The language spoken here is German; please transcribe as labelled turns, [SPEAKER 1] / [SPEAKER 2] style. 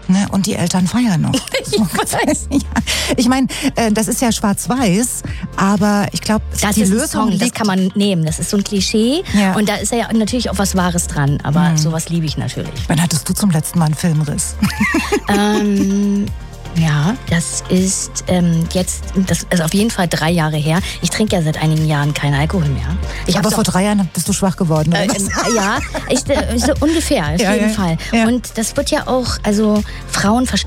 [SPEAKER 1] Ne? Und die Eltern feiern noch.
[SPEAKER 2] Ich weiß.
[SPEAKER 1] Ja. Ich meine, das ist ja schwarz-weiß, aber ich glaube, die
[SPEAKER 2] ist ein
[SPEAKER 1] Lösung
[SPEAKER 2] Song, das
[SPEAKER 1] liegt...
[SPEAKER 2] kann man nehmen. Das ist so ein Klischee und da ist ja natürlich auch was Wahres dran. Aber sowas liebe ich natürlich.
[SPEAKER 1] Wann hattest du zum letzten Mal einen Filmriss?
[SPEAKER 2] Ja, das ist das ist auf jeden Fall 3 Jahre her. Ich trinke ja seit eeinigen Jahren keinen Alkohol mehr.
[SPEAKER 1] Aber vor 3 Jahren bist du schwach geworden, oder was?
[SPEAKER 2] Ja, so ungefähr, auf jeden Fall.
[SPEAKER 1] Ja.
[SPEAKER 2] Und das wird ja auch, also Frauen